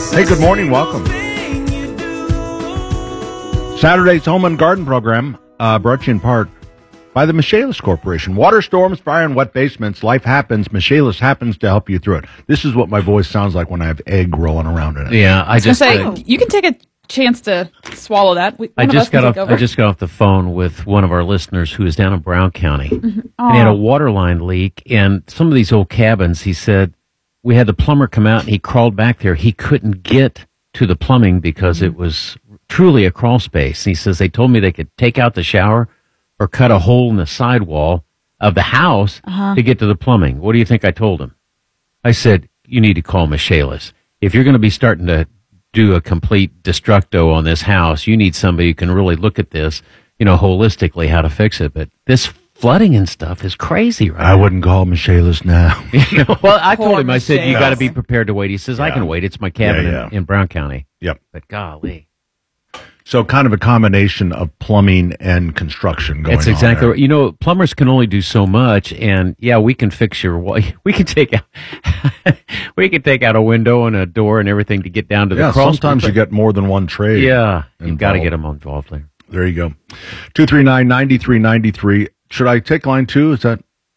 Hey, good morning. Welcome. Saturday's Home and Garden Program brought to you in part by the Michaelis Corporation. Water storms, fire, and wet basements. Life happens. Michaelis happens to help you through it. This is what my voice sounds like when I have egg rolling around in it. Yeah, I just say you can take a chance to swallow that. I just got off the phone with one of our listeners who is down in Brown County, and he had a water line leak. And some of these old cabins, he said, we had the plumber come out, and he crawled back there. He couldn't get to the plumbing because it was truly a crawl space. And he says they told me they could take out the shower or cut a hole in the sidewall of the house to get to the plumbing. What do you think I told him? I said, you need to call Michaelis. If you're going to be starting to do a complete destructo on this house, you need somebody who can really look at this, holistically, how to fix it. But this flooding and stuff is crazy, right? I wouldn't call Michaelis now. Well, I told him, I said, you got to be prepared to wait. He says, I can wait. It's my cabin in Brown County. Yep. But golly. So kind of a combination of plumbing and construction going on. That's exactly right. Plumbers can only do so much, and we can fix we can take out a window and a door and everything to get down to the crawl space. Sometimes you get more than one trade. Yeah, you've got to get them involved there. There you go. 239-9393. Should I take line 2? Is that?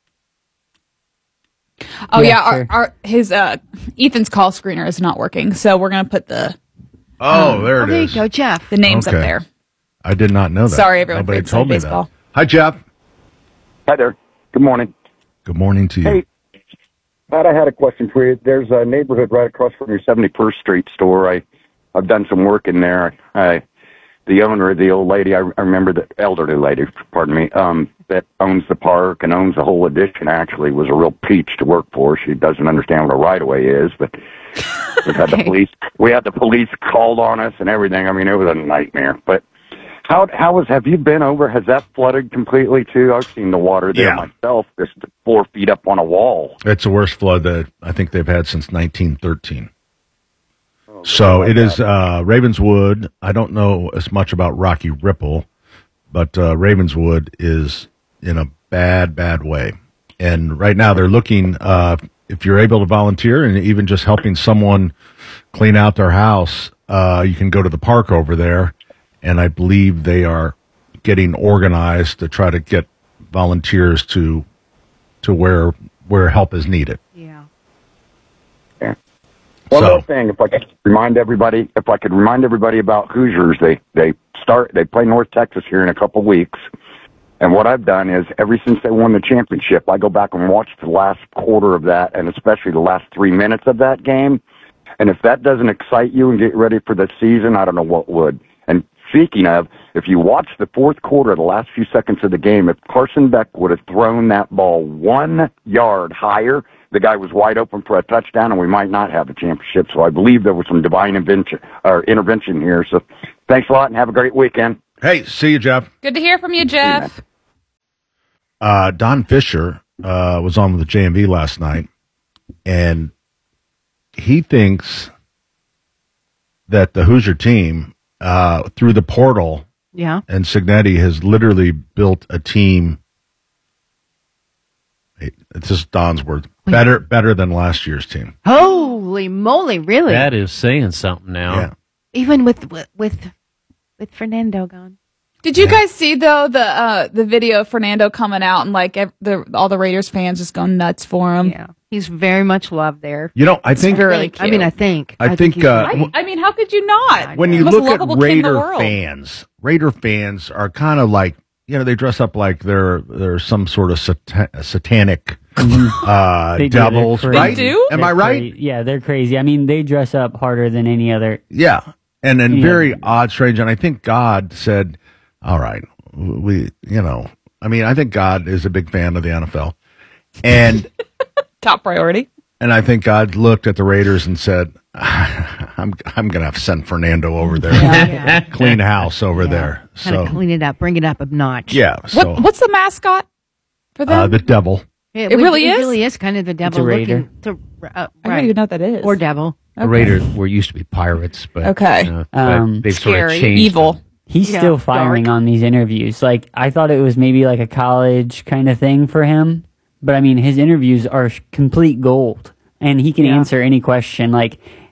Oh yeah, his Ethan's call screener is not working, so we're gonna put the. There it is. There you go, Jeff. The name's up there. I did not know that. Sorry, everyone. Nobody told me baseball. that. Hi, Jeff. Hi there. Good morning. Good morning to you. Hey, Pat, I had a question for you. There's a neighborhood right across from your 71st Street store. I've done some work in there. The owner, the old lady, I remember the elderly lady, pardon me, that owns the park and owns the whole addition, actually was a real peach to work for. She doesn't understand what a right-of-way is, but we had the police called on us and everything. I mean, it was a nightmare. But have you been over? Has that flooded completely too? I've seen the water there myself, just 4 feet up on a wall. It's the worst flood that I think they've had since 1913. So it is Ravenswood. I don't know as much about Rocky Ripple, but Ravenswood is in a bad way. And right now they're looking, if you're able to volunteer and even just helping someone clean out their house, you can go to the park over there. And I believe they are getting organized to try to get volunteers to where help is needed. Yeah. One other thing, if I could remind everybody about Hoosiers, they play North Texas here in a couple weeks. And what I've done is, ever since they won the championship, I go back and watch the last quarter of that, and especially the last 3 minutes of that game. And if that doesn't excite you and get ready for the season, I don't know what would. And speaking of, if you watch the fourth quarter, the last few seconds of the game, if Carson Beck would have thrown that ball 1 yard higher, the guy was wide open for a touchdown, and we might not have a championship. So I believe there was some divine intervention here. So thanks a lot, and have a great weekend. Hey, see you, Jeff. Good to hear from you, Jeff. Don Fisher was on with the JMV last night, and he thinks that the Hoosier team, through the portal, and Signetti has literally built a team. It's just Don's word. Better than last year's team. Holy moly! Really? That is saying something now. Yeah. Even with Fernando gone. Did you guys see though the video of Fernando coming out and all the Raiders fans just going nuts for him? Yeah, he's very much loved there. I think really cute. I mean, I think. I think. I mean, how could you not? When you look at Raider fans are kind of like, they dress up like they're some sort of satanic devils, right? They do? Am I right? Yeah, they're crazy. I mean, they dress up harder than any other. Yeah, and very odd, strange. And I think God said, all right, I think God is a big fan of the NFL. And top priority. And I think God looked at the Raiders and said, I'm going to have to send Fernando over there. Clean house over there. Kind of clean it up, bring it up a notch. Yeah. So, what's the mascot for them? The devil. It really is? It really is kind of the devil. It's a raider. I don't even know what that is. Or devil. The Raiders used to be pirates, but they've sort of changed. Evil. He's still firing on these interviews. Like, I thought it was maybe like a college kind of thing for him. But I mean, his interviews are complete gold. And he can answer any question. Like,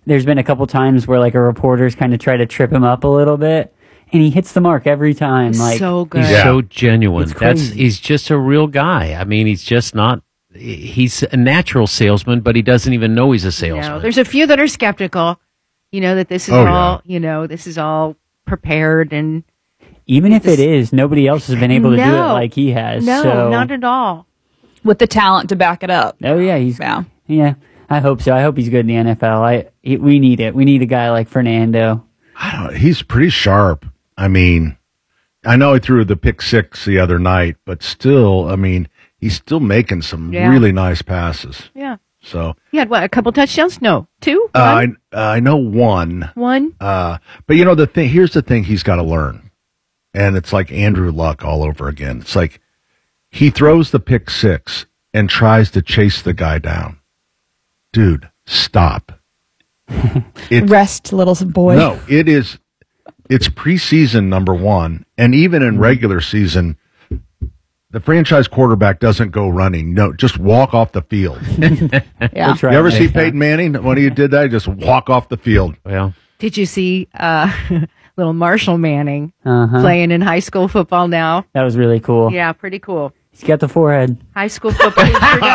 there's been a couple times where like a reporter's kind of try to trip him up a little bit, and he hits the mark every time. Like So good. He's so genuine. It's crazy. He's just a real guy. I mean, he's just not. He's a natural salesman, but he doesn't even know he's a salesman. No, there's a few that are skeptical, that this is this is all prepared and even if it is, nobody else has been able to do it like he has. no, so. not at all. With the talent to back it up. Oh yeah, yeah. I hope so. I hope he's good in the NFL. We need it. We need a guy like Fernando. He's pretty sharp. I mean, I know he threw the pick six the other night, but still, I mean, he's still making some really nice passes. Yeah. So He had a couple touchdowns? No, 2? I know one. One? But the thing. Here's the thing. He's got to learn, and it's like Andrew Luck all over again. It's like he throws the pick six and tries to chase the guy down. Dude, stop. Rest, little boy. No, it's preseason, number one, and even in regular season, the franchise quarterback doesn't go running. No, just walk off the field. Yeah. That's right. You ever see Peyton Manning when he did that? He just walk off the field. Well, Did you see little Marshall Manning Uh-huh. playing in high school football now? That was really cool. Yeah, pretty cool. He's got the forehead. High school football.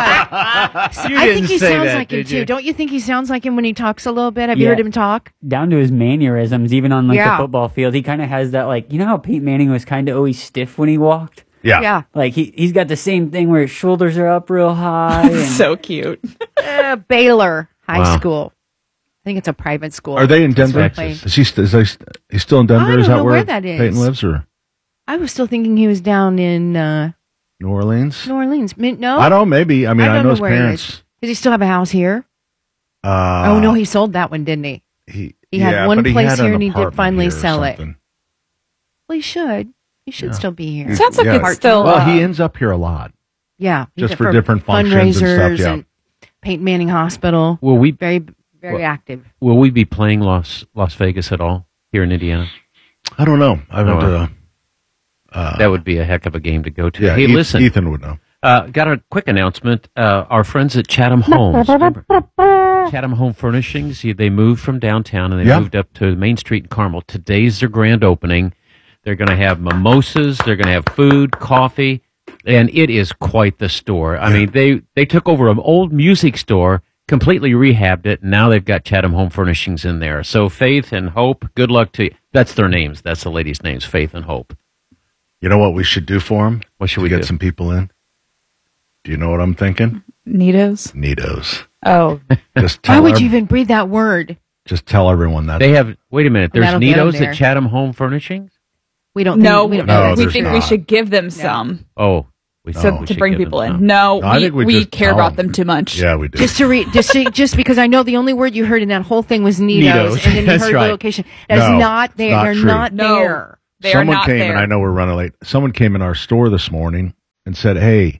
I think didn't he say sounds that, like him did you? too. Don't you think he sounds like him when he talks a little bit? Have you Yeah. heard him talk? Down to his mannerisms, even on like Yeah. the football field. He kind of has that like, you know how Peyton Manning was kind of always stiff when he walked? Yeah. Yeah. Like he's got the same thing where his shoulders are up real high. And So cute. Baylor High Wow. School. I think it's a private school. Are they in That's where Denver? he played. He's still in Denver? I don't Is that know where that is. Peyton lives, or I was still thinking he was down in New Orleans? New Orleans. No? I don't know. Maybe. I mean, I don't know his where he parents. is. Does he still have a house here? Oh, no, he sold that one, didn't he? He had one but place had here an and he did apartment finally here or sell it. something. Well, he should. He should still be here. Sounds like Yeah. it's still. Well, he ends up here a lot. Yeah. Just for different functions and fundraisers stuff, yeah. and Peyton Manning Hospital. will we Very, very active. be playing Las Vegas at all here in Indiana? I don't know. I haven't. That would be a heck of a game to go to. Yeah. Hey, listen. Ethan would know. Got a quick announcement. Our friends at Chatham Homes, remember? Chatham Home Furnishings, they moved from downtown and they Yeah. moved up to Main Street in Carmel. Today's their grand opening. They're going to have mimosas. They're going to have food, coffee, and it is quite the store. I mean, they took over an old music store, completely rehabbed it, and now they've got Chatham Home Furnishings in there. So Faith and Hope, good luck to you. That's their names. That's the ladies' names, Faith and Hope. You know what we should do for him? What should to we get do? some people in? Do you know what I'm thinking? Nitos. Neatos. Oh. Just Why tell would you even breathe that word? Just tell everyone that. They have, wait a minute, there's That'll get 'em Nitos there. at Chatham Home Furnishings? We don't No, think, we don't No, know. we there's think we not. should give them some Oh, we so, said we to should bring give them people in. some. No, No, I think we we just care tell about them. them too much. Yeah, we do. Just because I know the only word you heard in that whole thing was Nitos, Nitos. and then you That's heard right. the location. That's No, not it's there. not They're true. not No. there. They are Someone not came, there. and I know we're running late. Someone came in our store this morning and said, "Hey,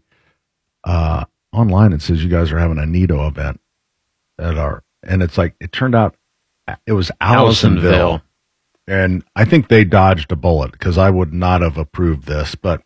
online it says you guys are having a Nito event at our," and it's like it turned out it was Allisonville, and I think they dodged a bullet because I would not have approved this, but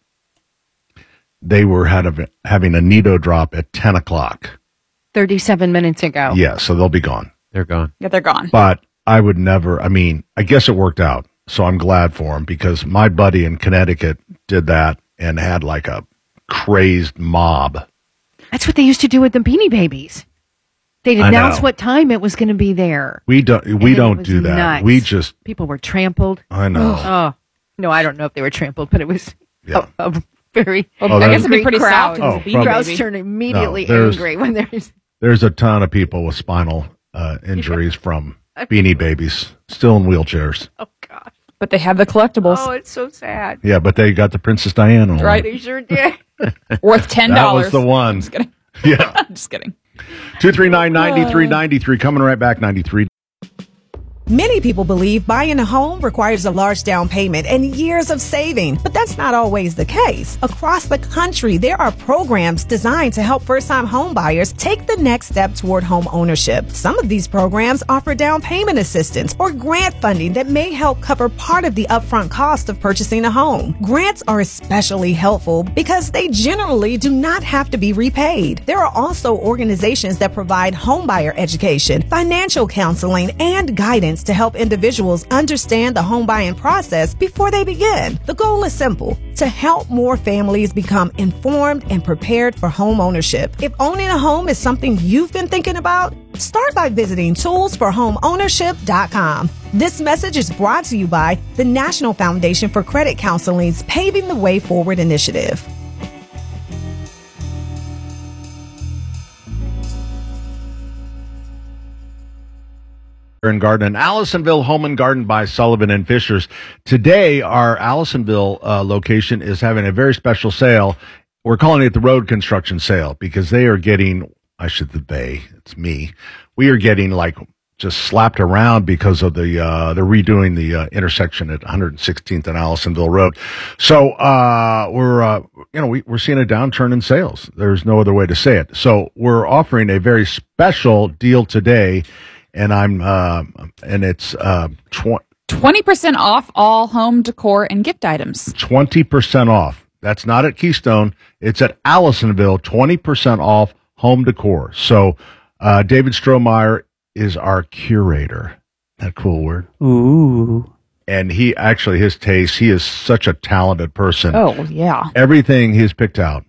they were having a Nito drop at 10:00. 37 minutes ago. Yeah, so they'll be gone. They're gone. Yeah, they're gone. But I would never. I mean, I guess it worked out, so I'm glad for him because my buddy in Connecticut did that and had like a crazed mob. That's what they used to do with the Beanie Babies. They'd I announce know. what time it was going to be there. We don't. And We then it don't was do that. nuts. We just. People were trampled. I know. Oh, no, I don't know if they were trampled, but it was Yeah. a very Well, Oh, I that- guess it'd be pretty crowd. soft. It Oh, was a from- Beanie crowds Baby. turn immediately No, there's- angry when there's. There's a ton of people with spinal injuries from Beanie Babies, still in wheelchairs. Oh gosh. But they have the collectibles. Oh, it's so sad. Yeah, but they got the Princess Diana one. Right. They sure did. Worth $10. That was the one. Just kidding. Yeah. Just kidding. 239-9393. Coming right back. 93. Many people believe buying a home requires a large down payment and years of saving, but that's not always the case. Across the country, there are programs designed to help first-time home buyers take the next step toward home ownership. Some of these programs offer down payment assistance or grant funding that may help cover part of the upfront cost of purchasing a home. Grants are especially helpful because they generally do not have to be repaid. There are also organizations that provide homebuyer education, financial counseling, and guidance to help individuals understand the home buying process before they begin. The goal is simple: to help more families become informed and prepared for home ownership. If owning a home is something you've been thinking about, start by visiting toolsforhomeownership.com. This message is brought to you by the National Foundation for Credit Counseling's Paving the Way Forward initiative. And Garden, Allisonville Home and Garden by Sullivan and Fishers. Today, our Allisonville location is having a very special sale. We're calling it the Road Construction Sale because they are getting, it's me. We are getting like just slapped around because of they're redoing the intersection at 116th and Allisonville Road. So we're seeing a downturn in sales. There's no other way to say it. So we're offering a very special deal today. And it's 20% off all home decor and gift items. 20% off. That's not at Keystone. It's at Allisonville. 20% off home decor. So, David Strohmeyer is our curator. That cool word. Ooh. And his taste, he is such a talented person. Oh, yeah. Everything he's picked out,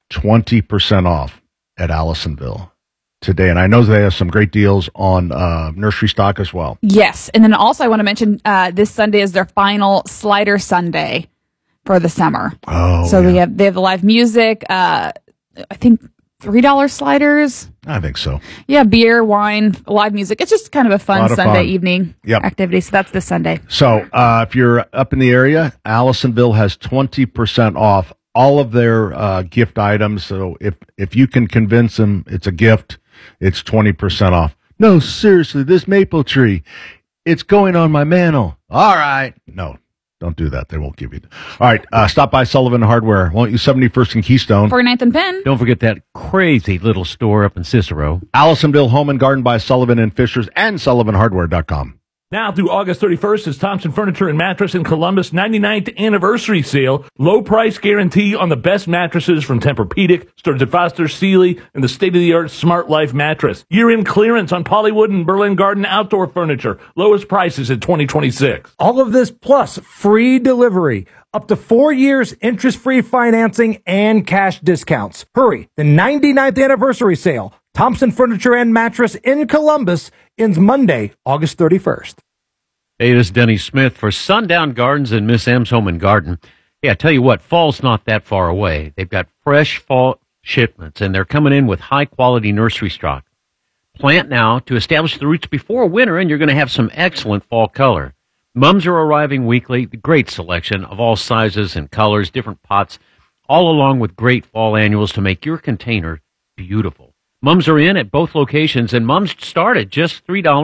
20% off at Allisonville today. And I know they have some great deals on nursery stock as well. Yes. And then also I want to mention this Sunday is their final Slider Sunday for the summer. Oh, so they have the live music, I think $3 sliders. I think so. Yeah, beer, wine, live music. It's just kind of a fun Sunday evening activity. So that's this Sunday. So if you're up in the area, Allisonville has 20% off all of their gift items. So if you can convince them it's a gift, it's 20% off. No, seriously, this maple tree, it's going on my mantle. All right. No, don't do that. They won't give you. All right. Stop by Sullivan Hardware. Won't you? 71st and Keystone. 49th and Penn. Don't forget that crazy little store up in Cicero. Allisonville Home and Garden by Sullivan and Fishers and SullivanHardware.com. Now through August 31st is Thompson Furniture and Mattress in Columbus 99th anniversary sale. Low price guarantee on the best mattresses from Tempur-Pedic, Stearns & Foster, Sealy, and the state-of-the-art Smart Life mattress. Year-end clearance on Pollywood and Berlin Garden outdoor furniture. Lowest prices in 2026. All of this plus free delivery. Up to 4 years interest-free financing and cash discounts. Hurry, the 99th anniversary sale. Thompson Furniture and Mattress in Columbus ends Monday, August 31st. Hey, this is Denny Smith for Sundown Gardens and Miss M's Home and Garden. Hey, I tell you what, fall's not that far away. They've got fresh fall shipments, and they're coming in with high-quality nursery stock. Plant now to establish the roots before winter, and you're going to have some excellent fall color. Mums are arriving weekly, great selection of all sizes and colors, different pots, all along with great fall annuals to make your container beautiful. Mums are in at both locations, and mums start at just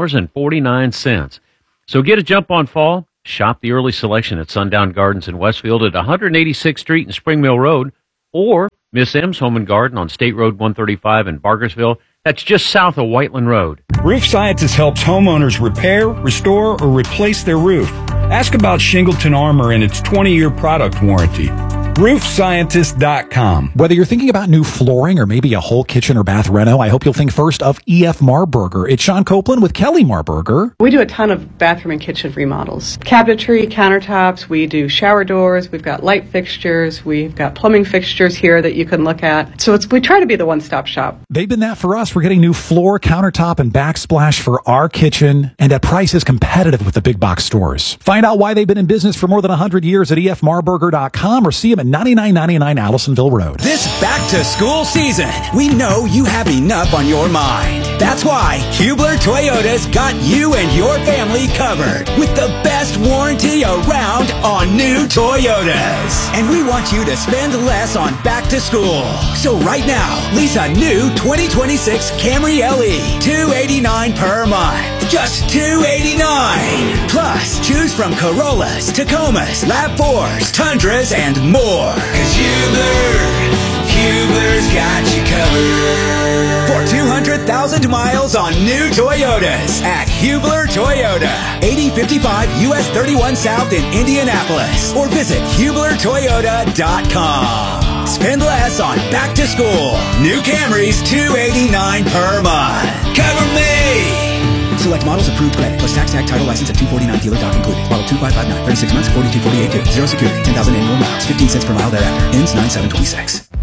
$3.49. So get a jump on fall. Shop the early selection at Sundown Gardens in Westfield at 186th Street and Spring Mill Road, or Miss M's Home and Garden on State Road 135 in Bargersville. That's just south of Whiteland Road. Roof Scientist helps homeowners repair, restore, or replace their roof. Ask about Shingleton Armor and its 20-year product warranty. RoofScientist.com. Whether you're thinking about new flooring or maybe a whole kitchen or bath reno, I hope you'll think first of E.F. Marburger. It's Sean Copeland with Kelly Marburger. We do a ton of bathroom and kitchen remodels. Cabinetry, countertops, we do shower doors, we've got light fixtures, we've got plumbing fixtures here that you can look at. So we try to be the one-stop shop. They've been that for us. We're getting new floor, countertop, and backsplash for our kitchen, and at prices competitive with the big box stores. Find out why they've been in business for more than 100 years at EFMarburger.com or see them at 9999 Allisonville Road. This back-to-school season, we know you have enough on your mind. That's why Hubler Toyota's got you and your family covered with the best warranty around on new Toyotas. And we want you to spend less on back-to-school. So right now, lease a new 2026 Camry LE, $289 per month. just $289. Plus, choose from Corollas, Tacomas, RAV4s, Tundras, and more. 'Cause Hubler's got you covered. For 200,000 miles on new Toyotas at Hubler Toyota. 8055 US 31 South in Indianapolis. Or visit HublerToyota.com. Spend less on back to school. New Camrys, $289 per month. Cover me! Select models, approved credit, plus tax, tag, title, license, and 249 dealer doc included. Model 2559, 36 months, 4248 due. Zero security, 10,000 annual miles, 15 cents per mile thereafter. Ends 9726.